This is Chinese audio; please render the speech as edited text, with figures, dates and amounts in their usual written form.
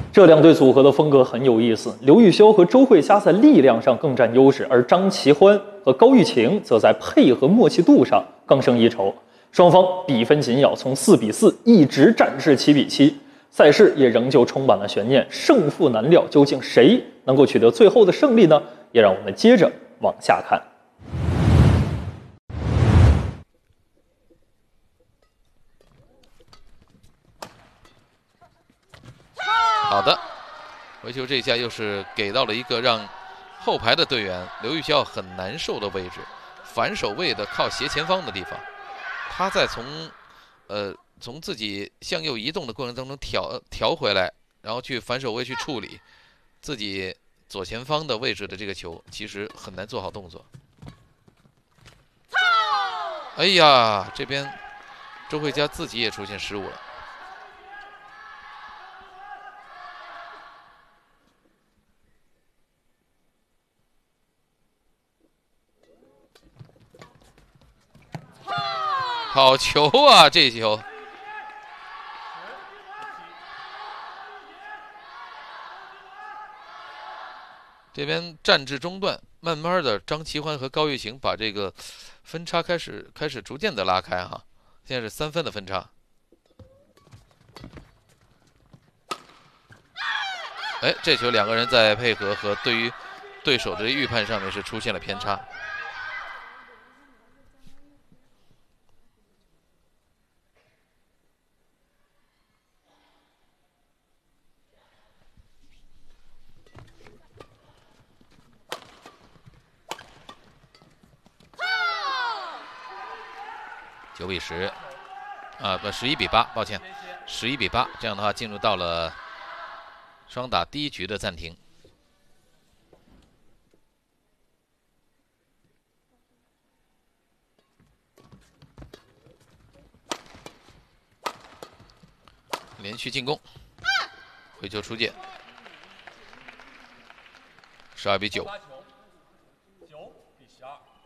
这两队组合的风格很有意思，刘玉潇和周慧佳在力量上更占优势，而张齐欢和高玉晴则在配合默契度上更胜一筹。双方比分紧咬，从4-4一直战至7-7，赛事也仍旧充满了悬念，胜负难料。究竟谁能够取得最后的胜利呢？也让我们接着往下看。 好的，回球这一下又是给到了一个让后排的队员刘玉潇很难受的位置，反手位的靠斜前方的地方，他在从自己向右移动的过程当中调回来，然后去反手位去处理自己左前方的位置的这个球，其实很难做好动作。哎呀，这边周慧佳自己也出现失误了。好球啊！这球，这边战至中段，慢慢的张齐欢和高玉晴把这个分差开始逐渐的拉开哈，现在是3分的分差。哎，这球两个人在配合和对于对手的预判上面是出现了偏差。9-10，啊不，11-8，抱歉，11-8，这样的话进入到了双打第一局的暂停。连续进攻，回球出界，12-9。 9-12。